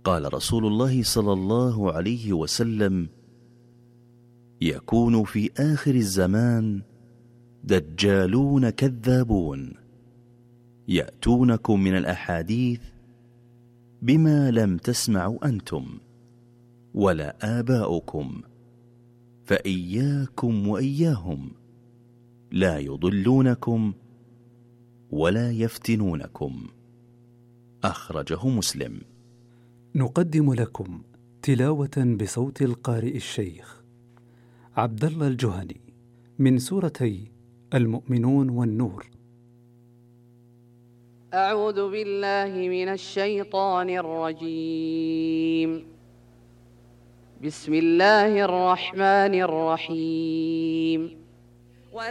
قال رسول الله صلى الله عليه وسلم: يكون في آخر الزمان دجالون كذابون يأتونكم من الأحاديث بما لم تسمعوا أنتم ولا آباؤكم، فإياكم وإياهم، لا يضلونكم ولا يفتنونكم. أخرجه مسلم. نقدم لكم تلاوة بصوت القارئ الشيخ عبد الله الجهني من سورتي المؤمنون والنور. أعوذ بالله من الشيطان الرجيم. بسم الله الرحمن الرحيم.